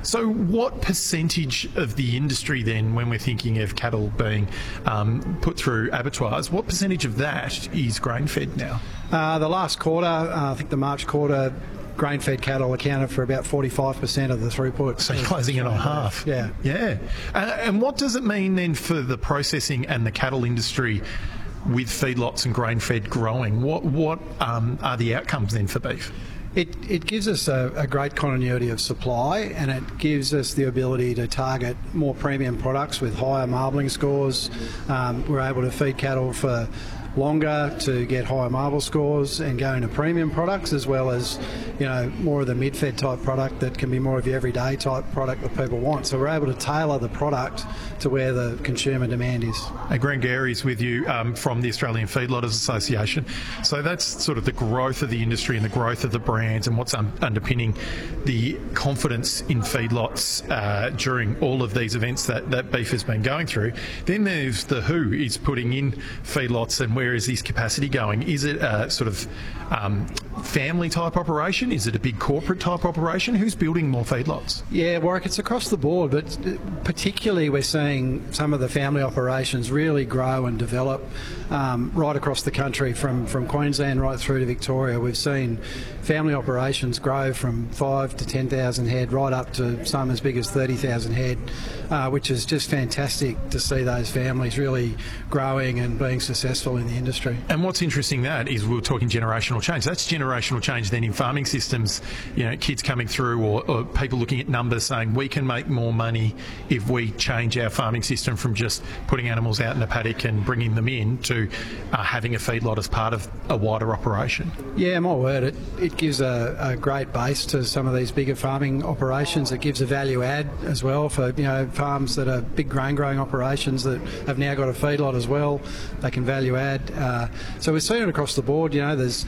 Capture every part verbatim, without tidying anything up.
So what percentage of the industry then, when we're thinking of cattle being um, put through abattoirs, what percentage of that is grain-fed now? Uh, the last quarter, uh, I think the March quarter, grain-fed cattle accounted for about forty-five percent of the throughput. So you're closing it on half. Yeah. Yeah. Uh, and what does it mean then for the processing and the cattle industry with feedlots and grain-fed growing? What what um, are the outcomes then for beef? It, it gives us a, a great continuity of supply, and it gives us the ability to target more premium products with higher marbling scores. Um, we're able to feed cattle for longer to get higher marble scores and go into premium products, as well as, you know, more of the mid-fed type product that can be more of the everyday type product that people want. So we're able to tailor the product to where the consumer demand is. And Grant Gary's with you um, from the Australian Feedlotters Association. So that's sort of the growth of the industry and the growth of the brands and what's un- underpinning the confidence in feedlots uh, during all of these events that, that beef has been going through. Then there's the who is putting in feedlots, and where is this capacity going? Is it a sort of um, family type operation? Is it a big corporate type operation? Who's building more feedlots? Yeah, Warwick, it's across the board, but particularly we're seeing some of the family operations really grow and develop um, right across the country, from, from Queensland right through to Victoria. We've seen family operations grow from five to ten thousand head right up to some as big as thirty thousand head, uh, which is just fantastic to see those families really growing and being successful in the industry. And what's interesting that is we were talking generational change. That's generational change then in farming systems, you know, kids coming through, or, or people looking at numbers saying we can make more money if we change our farming system from just putting animals out in a paddock and bringing them in to uh, having a feedlot as part of a wider operation. Yeah, my word, it, it gives a, a great base to some of these bigger farming operations. It gives a value add as well for, you know, farms that are big grain growing operations that have now got a feedlot as well. They can value add. Uh, so we're seeing it across the board. You know, there's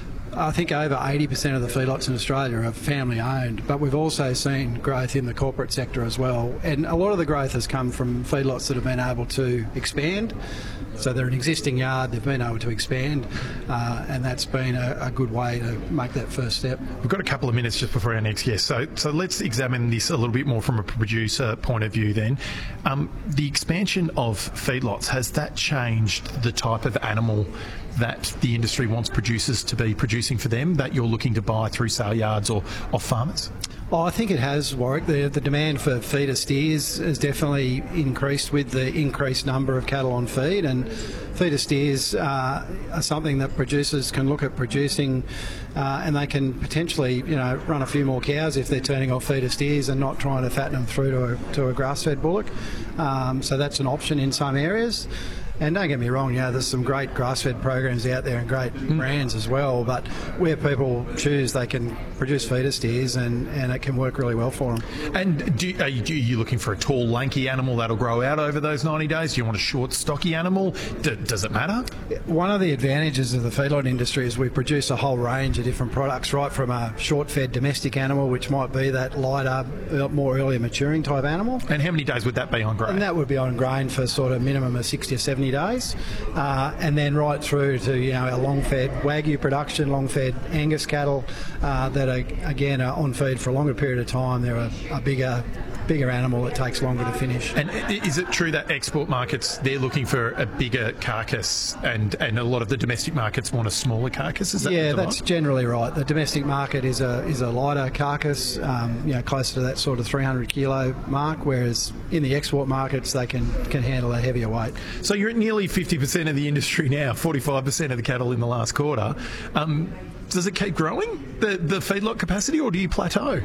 I think over eighty percent of the feedlots in Australia are family owned, but we've also seen growth in the corporate sector as well. And a lot of the growth has come from feedlots that have been able to expand. So they're an existing yard, they've been able to expand, uh, and that's been a, a good way to make that first step. We've got a couple of minutes just before our next guest, so so let's examine this a little bit more from a producer point of view then. Um, the expansion of feedlots, has that changed the type of animal that the industry wants producers to be producing for them, that you're looking to buy through sale yards or off farmers? Oh, I think it has, Warwick. The, the demand for feeder steers has definitely increased with the increased number of cattle on feed, and feeder steers uh, are something that producers can look at producing, uh, and they can potentially, you know, run a few more cows if they're turning off feeder steers and not trying to fatten them through to a, to a grass-fed bullock. Um, so that's an option in some areas. And don't get me wrong, you know, there's some great grass-fed programs out there and great mm. brands as well, but where people choose, they can produce feeder steers, and, and it can work really well for them. And do, are, you, are you looking for a tall, lanky animal that'll grow out over those ninety days? Do you want a short, stocky animal? D- does it matter? One of the advantages of the feedlot industry is we produce a whole range of different products, right from a short-fed domestic animal, which might be that lighter, more earlier maturing type animal. And how many days would that be on grain? And that would be on grain for sort of minimum of sixty or seventy days, uh, and then right through to, you know, our long-fed Wagyu production, long-fed Angus cattle uh, that are, again, are on feed for a longer period of time. They're a, a bigger bigger animal that takes longer to finish. And is it true that export markets, they're looking for a bigger carcass, and, and a lot of the domestic markets want a smaller carcass? Is that yeah, that's generally right. The domestic market is a is a lighter carcass, um, you know, closer to that sort of three hundred kilo mark, whereas in the export markets they can, can handle a heavier weight. So you're at nearly fifty percent of the industry now, forty-five percent of the cattle in the last quarter. Um, does it keep growing, the, the feedlot capacity, or do you plateau?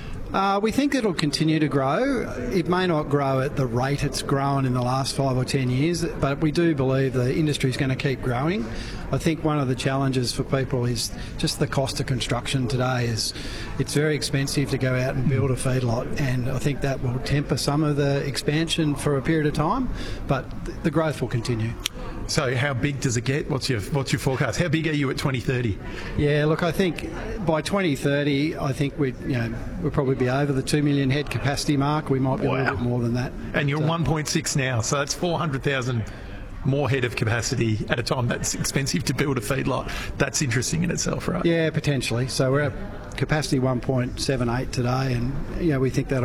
Uh, we think it'll continue to grow. It may not grow at the rate it's grown in the last five or ten years, but we do believe the industry is going to keep growing. I think one of the challenges for people is just the cost of construction today. Is it's very expensive to go out and build a feedlot, and I think that will temper some of the expansion for a period of time, but the growth will continue. So how big does it get? What's your what's your forecast? How big are you at twenty thirty? Yeah, look, I think by twenty thirty, I think we you know we'll probably be over the two million head capacity mark. We might be wow. a little bit more than that. And you're so, one point six now, so that's four hundred thousand more head of capacity at a time that's expensive to build a feedlot. That's interesting in itself, right? Yeah, potentially. So we're at capacity one point seven eight today, and yeah, we think that'll